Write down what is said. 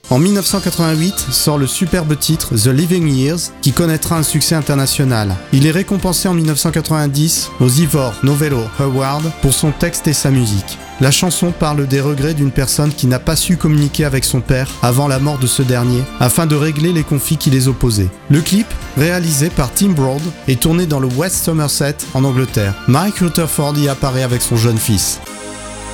En 1988 sort le superbe titre The Living Years qui connaîtra un succès international. Il est récompensé en 1990 aux Ivor Novello Award pour son texte et sa musique. La chanson parle des regrets d'une personne qui n'a pas su communiquer avec son père avant la mort de ce dernier afin de régler les conflits qui les opposaient. Le clip, réalisé par Tim Broad, est tourné dans le West Somerset en Angleterre. Mike Rutherford y apparaît avec son jeune fils.